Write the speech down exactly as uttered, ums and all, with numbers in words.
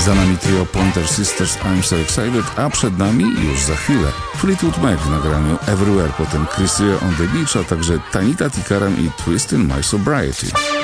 Za nami trio Pointer Sisters I'm So Excited, a przed nami już za chwilę Fleetwood Mac w nagraniu Everywhere, potem Chris Rea on the Beach, a także Tanita Tikaram i Twist in My Sobriety.